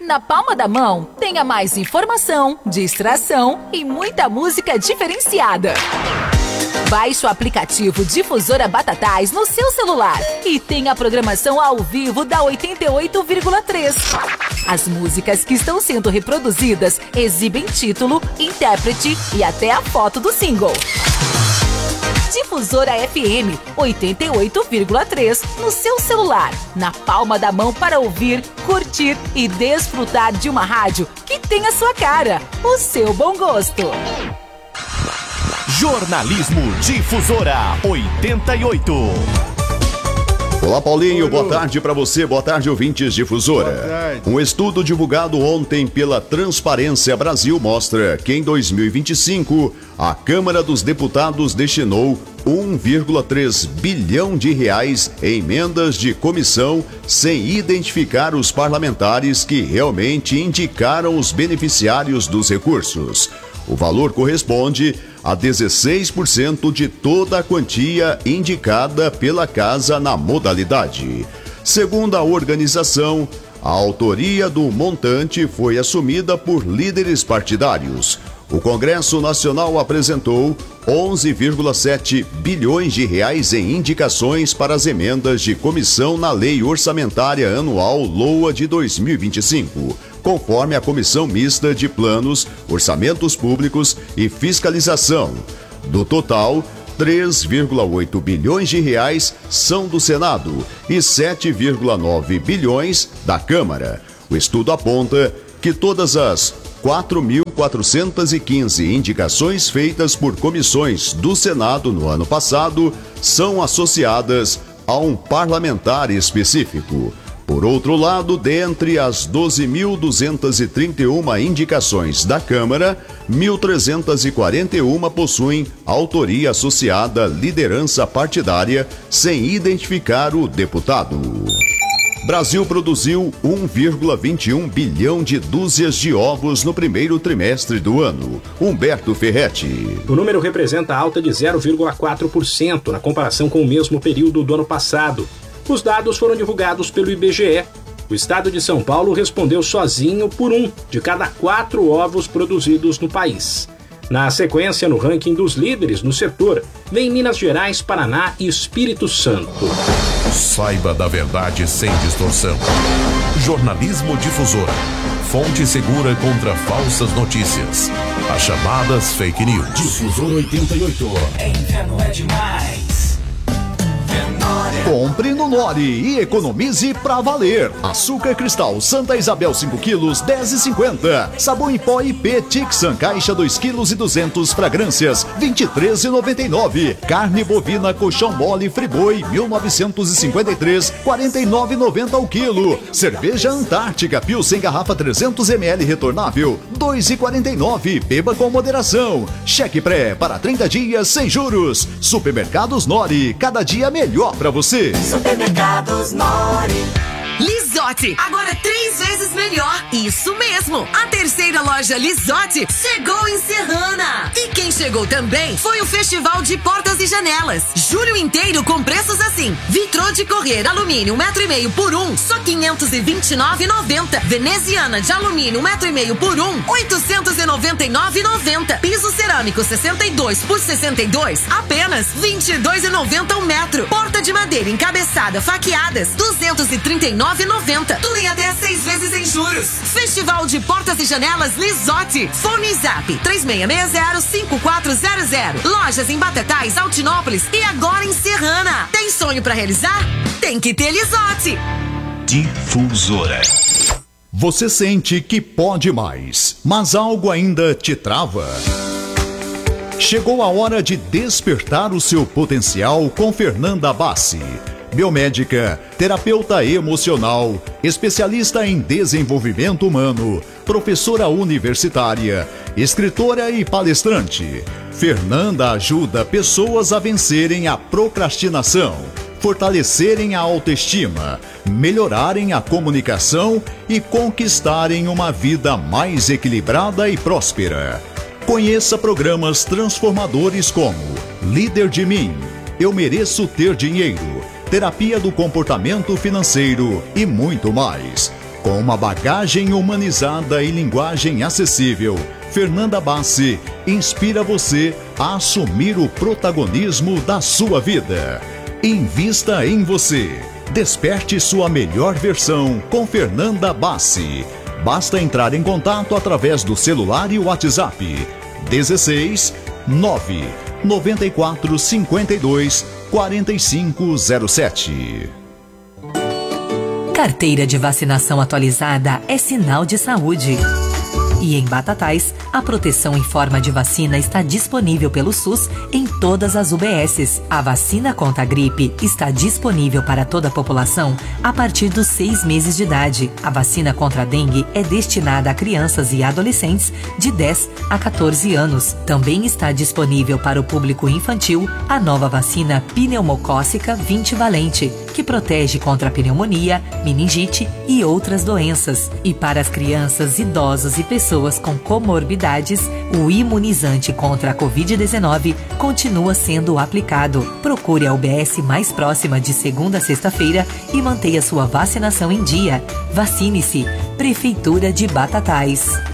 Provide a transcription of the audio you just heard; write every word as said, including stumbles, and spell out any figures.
Na palma da mão, tenha mais informação, distração e muita música diferenciada. Baixe o aplicativo Difusora Batatais no seu celular e tenha a programação ao vivo da oitenta e oito vírgula três. As músicas que estão sendo reproduzidas exibem título, intérprete e até a foto do single. Difusora F M oitenta e oito vírgula três no seu celular, na palma da mão para ouvir, curtir e desfrutar de uma rádio que tem a sua cara, o seu bom gosto. Jornalismo Difusora oitenta e oito. Olá, Paulinho, boa tarde para você, boa tarde, ouvintes Difusora. Um estudo divulgado ontem pela Transparência Brasil mostra que em dois mil e vinte e cinco a Câmara dos Deputados destinou um vírgula três bilhão de reais em emendas de comissão sem identificar os parlamentares que realmente indicaram os beneficiários dos recursos. O valor corresponde a dezesseis por cento de toda a quantia indicada pela casa na modalidade. Segundo a organização, a autoria do montante foi assumida por líderes partidários. O Congresso Nacional apresentou onze vírgula sete bilhões de reais em indicações para as emendas de comissão na Lei Orçamentária Anual LOA de dois mil e vinte e cinco, conforme a Comissão Mista de Planos, Orçamentos Públicos e Fiscalização. Do total, três vírgula oito bilhões de reais são do Senado e sete vírgula nove bilhões da Câmara. O estudo aponta que todas as quatro mil quatrocentas e quinze indicações feitas por comissões do Senado no ano passado são associadas a um parlamentar específico. Por outro lado, dentre as doze mil duzentas e trinta e uma indicações da Câmara, mil trezentas e quarenta e uma possuem autoria associada à liderança partidária sem identificar o deputado. Brasil produziu um vírgula vinte e um bilhão de dúzias de ovos no primeiro trimestre do ano. Humberto Ferretti. O número representa alta de zero vírgula quatro por cento na comparação com o mesmo período do ano passado. Os dados foram divulgados pelo I B G E. O estado de São Paulo respondeu sozinho por um de cada quatro ovos produzidos no país. Na sequência, no ranking dos líderes no setor, vem Minas Gerais, Paraná e Espírito Santo. Saiba da verdade sem distorção. Jornalismo Difusora. Fonte segura contra falsas notícias. As chamadas fake news. Difusora oitenta e oito. Inverno é demais. Compre no Nori e economize pra valer. Açúcar cristal Santa Isabel cinco quilos, dez reais e cinquenta centavos. Sabão em pó I P Tixan caixa dois quilos e duzentos fragrâncias, vinte e três reais e noventa e nove centavos. Carne bovina colchão mole Friboi mil novecentos e cinquenta e três, quarenta e nove reais e noventa centavos ao quilo. Cerveja Antártica Pilsen garrafa trezentos mililitros retornável, dois reais e quarenta e nove centavos. Beba com moderação. Cheque pré para trinta dias sem juros. Supermercados Nori, cada dia melhor pra você. Supermercados Nori. Lisotti, agora três vezes melhor. Isso mesmo, a terceira loja Lisotti chegou em Serrana. E quem chegou também foi o Festival de Portas e Janelas. Julho inteiro com preços assim: vitrô de correr alumínio um metro e meio por um, só quinhentos e vinte e nove reais e noventa centavos. Veneziana de alumínio um metro e meio por um, oitocentos e noventa e nove reais e noventa centavos. Piso cerâmico sessenta e dois por sessenta e dois, apenas vinte e dois reais e noventa centavos um metro. Porta de madeira encabeçada faqueadas, duzentos e trinta e nove reais e noventa centavos. Tudo em até seis vezes sem juros. Festival de Portas e Janelas Lisotti. Fone Zap três seis seis zero, cinco quatro zero zero. Lojas em Batatais, Altinópolis e agora em Serrana. Tem sonho pra realizar? Tem que ter Lisotti. Difusora. Você sente que pode mais, mas algo ainda te trava? Chegou a hora de despertar o seu potencial com Fernanda Bassi. Biomédica, terapeuta emocional, especialista em desenvolvimento humano, professora universitária, escritora e palestrante. Fernanda ajuda pessoas a vencerem a procrastinação, fortalecerem a autoestima, melhorarem a comunicação e conquistarem uma vida mais equilibrada e próspera. Conheça programas transformadores como Líder de Mim, Eu Mereço Ter Dinheiro, Terapia do Comportamento Financeiro e muito mais. Com uma bagagem humanizada e linguagem acessível, Fernanda Bassi inspira você a assumir o protagonismo da sua vida. Invista em você. Desperte sua melhor versão com Fernanda Bassi. Basta entrar em contato através do celular e WhatsApp dezesseis nove noventa e quatro cinquenta e dois quarenta e cinco zero sete. Carteira de vacinação atualizada é sinal de saúde. E em Batatais, a proteção em forma de vacina está disponível pelo SUS em todas as U B Ss. A vacina contra a gripe está disponível para toda a população a partir dos seis meses de idade. A vacina contra a dengue é destinada a crianças e adolescentes de dez a quatorze anos. Também está disponível para o público infantil a nova vacina pneumocócica vinte valente, que protege contra a pneumonia, meningite e outras doenças. E para as crianças, idosos e pessoas com comorbidades, o imunizante contra a covid dezenove continua sendo aplicado. Procure a U B S mais próxima de segunda a sexta-feira e mantenha sua vacinação em dia. Vacine-se. Prefeitura de Batatais.